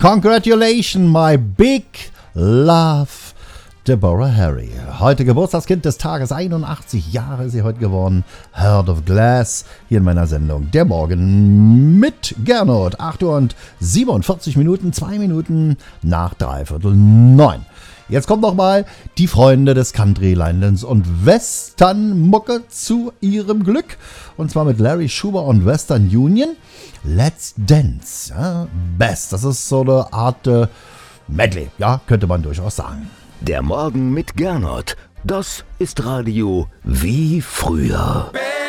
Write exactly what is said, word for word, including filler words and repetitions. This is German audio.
Congratulations, my big love, Deborah Harry. Heute Geburtstagskind des Tages, einundachtzig Jahre ist sie heute geworden. Heart of Glass, hier in meiner Sendung Der Morgen mit Gernot. acht Uhr und siebenundvierzig Minuten, zwei Minuten nach dreiviertel neun. Jetzt kommt noch mal die Freunde des Country-Landens und Western-Mucke zu ihrem Glück. Und zwar mit Larry Schuber und Western Union. Let's Dance. Ja, Best. Das ist so eine Art äh, Medley. Ja, könnte man durchaus sagen. Der Morgen mit Gernot. Das ist Radio wie früher.